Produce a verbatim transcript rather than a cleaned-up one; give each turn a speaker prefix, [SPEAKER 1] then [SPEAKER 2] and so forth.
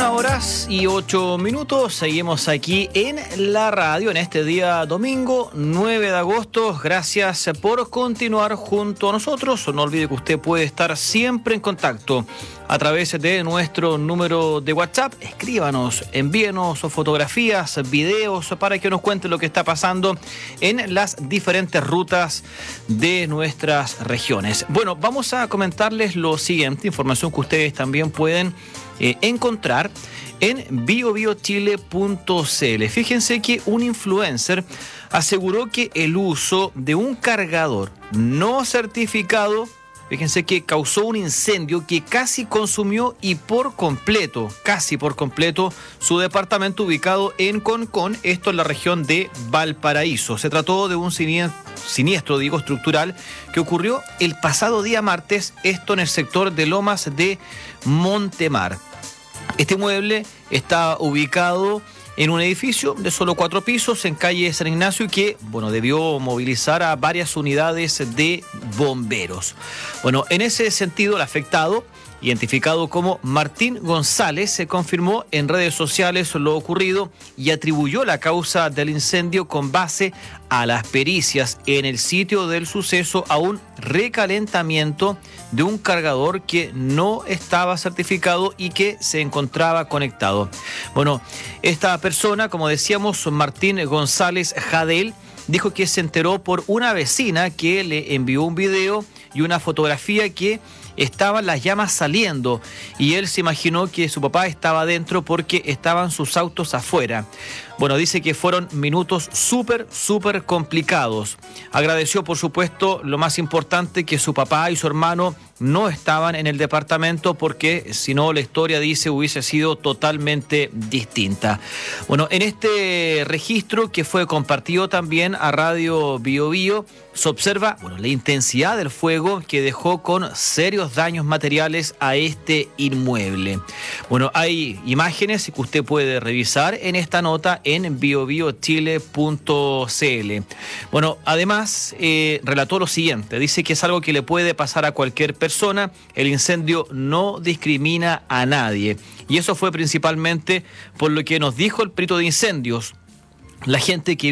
[SPEAKER 1] veintiuna horas y ocho minutos, seguimos aquí en la radio en este día domingo nueve de agosto. Gracias por continuar junto a nosotros. No olvide que usted puede estar siempre en contacto a través de nuestro número de WhatsApp. Escríbanos, envíenos fotografías, videos para que nos cuente lo que está pasando en las diferentes rutas de nuestras regiones. Bueno, vamos a comentarles lo siguiente, información que ustedes también pueden eh, encontrar en bio bio chile punto c l. Fíjense que un influencer aseguró que el uso de un cargador no certificado, fíjense que causó un incendio que casi consumió y por completo, casi por completo, su departamento ubicado en Concón, esto en la región de Valparaíso. Se trató de un siniestro, digo, estructural que ocurrió el pasado día martes, esto en el sector de Lomas de Montemar. Este inmueble está ubicado en un edificio de solo cuatro pisos en calle San Ignacio y que, bueno, debió movilizar a varias unidades de bomberos. Bueno, en ese sentido, el afectado, identificado como Martín González, se confirmó en redes sociales lo ocurrido y atribuyó la causa del incendio con base a las pericias en el sitio del suceso a un recalentamiento de un cargador que no estaba certificado y que se encontraba conectado. Bueno, esta persona, como decíamos, Martín González Jadel, dijo que se enteró por una vecina que le envió un video y una fotografía que estaban las llamas saliendo y él se imaginó que su papá estaba adentro porque estaban sus autos afuera. Bueno, dice que fueron minutos súper, súper complicados. Agradeció, por supuesto, lo más importante, que su papá y su hermano no estaban en el departamento porque si no la historia, dice, hubiese sido totalmente distinta. Bueno, en este registro que fue compartido también a Radio Bio Bio, se observa, bueno, la intensidad del fuego que dejó con serios daños materiales a este inmueble. Bueno, hay imágenes que usted puede revisar en esta nota en bio bio chile punto c l. Bueno, además eh, relató lo siguiente, dice que es algo que le puede pasar a cualquier persona, el incendio no discrimina a nadie y eso fue principalmente por lo que nos dijo el perito de incendios, la gente que